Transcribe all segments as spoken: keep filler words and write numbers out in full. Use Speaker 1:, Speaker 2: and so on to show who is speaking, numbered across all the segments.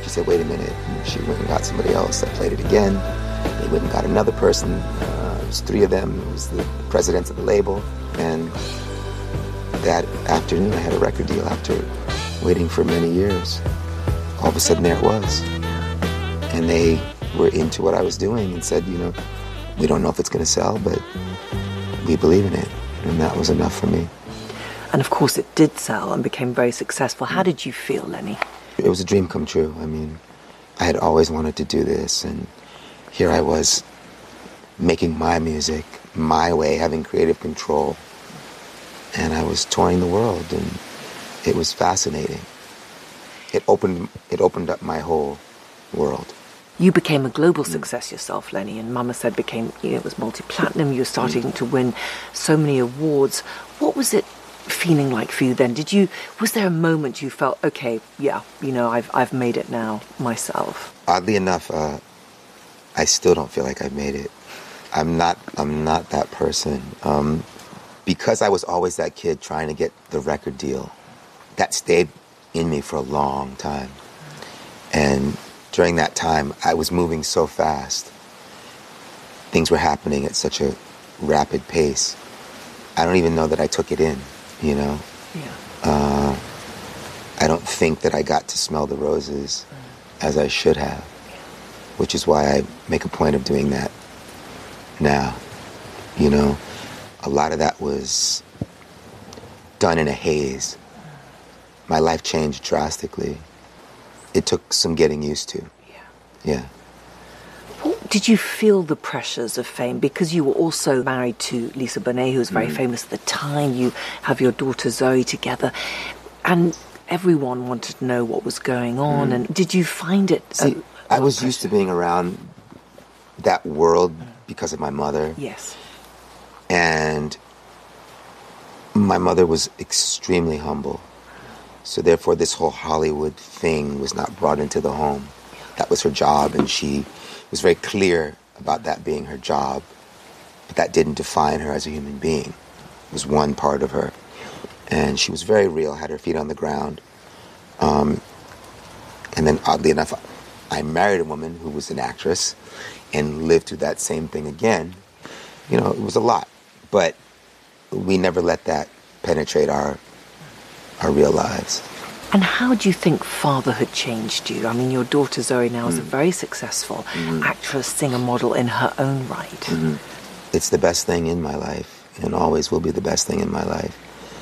Speaker 1: She said, wait a minute. And she went and got somebody else that played it again. They went and got another person. Uh, it was three of them. It was the presidents of the label. And that afternoon, I had a record deal after waiting for many years. All of a sudden, there it was. And they were into what I was doing and said, you know, we don't know if it's going to sell, but we believe in it. And that was enough for me.
Speaker 2: And of course, it did sell and became very successful. How did you feel, Lenny?
Speaker 1: It was a dream come true. I mean, I had always wanted to do this, and here I was making my music my way, having creative control. And I was touring the world, and it was fascinating. It opened it opened up my whole world.
Speaker 2: You became a global success yourself, Lenny, and Mama Said became, you know, it was multi-platinum. You were starting mm. to win so many awards. What was it feeling like for you then? Did you, was there a moment you felt, okay, yeah, you know, I've I've made it now myself?
Speaker 1: Oddly enough, uh, I still don't feel like I've made it. I'm not I'm not that person. Um, because I was always that kid trying to get the record deal, that stayed in me for a long time. And during that time, I was moving so fast. Things were happening at such a rapid pace. I don't even know that I took it in, you know?
Speaker 2: Yeah.
Speaker 1: Uh, I don't think that I got to smell the roses mm. as I should have, which is why I make a point of doing that now. You know, a lot of that was done in a haze. My life changed drastically. It took some getting used to.
Speaker 2: Yeah.
Speaker 1: Yeah.
Speaker 2: Well, did you feel the pressures of fame? Because you were also married to Lisa Bonet, who was very mm. famous at the time. You have your daughter Zoe together. And everyone wanted to know what was going on. Mm. And did you find it...
Speaker 1: See,
Speaker 2: a, a
Speaker 1: I was
Speaker 2: pressure?
Speaker 1: used to being around that world because of my mother.
Speaker 2: Yes.
Speaker 1: And my mother was extremely humble. So therefore, this whole Hollywood thing was not brought into the home. That was her job, and she was very clear about that being her job. But that didn't define her as a human being. It was one part of her. And she was very real, had her feet on the ground. Um, and then, oddly enough, I married a woman who was an actress and lived through that same thing again. You know, it was a lot. But we never let that penetrate our our real lives.
Speaker 2: And how do you think fatherhood changed you? I mean, your daughter Zoe now mm. is a very successful mm. actress, singer, model in her own right.
Speaker 1: Mm-hmm. It's the best thing in my life, and always will be the best thing in my life.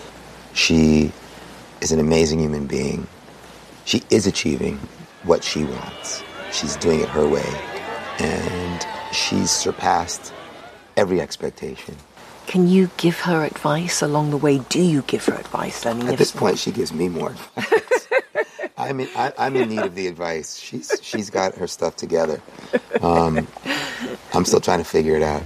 Speaker 1: She is an amazing human being. She is achieving what she wants. She's doing it her way, and she's surpassed every expectation.
Speaker 2: Can you give her advice along the way? Do you give her advice, Lenny?
Speaker 1: At this point, she gives me more advice. I mean, I, I'm in need of the advice. She's she's got her stuff together. Um, I'm still trying to figure it out.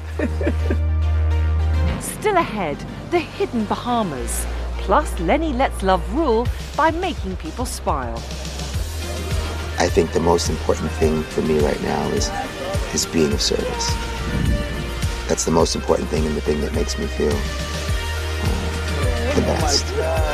Speaker 2: Still ahead, the hidden Bahamas. Plus, Lenny lets love rule by making people smile.
Speaker 1: I think the most important thing for me right now is is being of service. That's the most important thing and the thing that makes me feel uh, the best.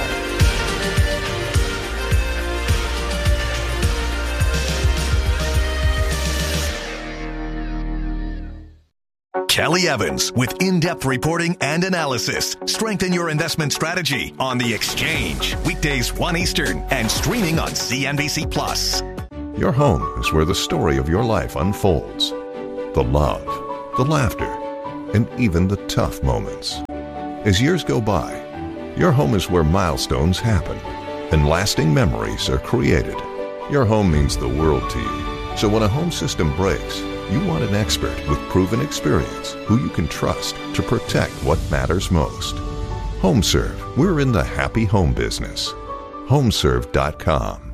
Speaker 3: Kelly Evans with in-depth reporting and analysis. Strengthen your investment strategy on The Exchange. Weekdays one Eastern and streaming on C N B C Plus.
Speaker 4: Your home is where the story of your life unfolds. The love, the laughter, and even the tough moments. As years go by, your home is where milestones happen and lasting memories are created. Your home means the world to you. So when a home system breaks, you want an expert with proven experience who you can trust to protect what matters most. HomeServe, we're in the happy home business. homeserve dot com.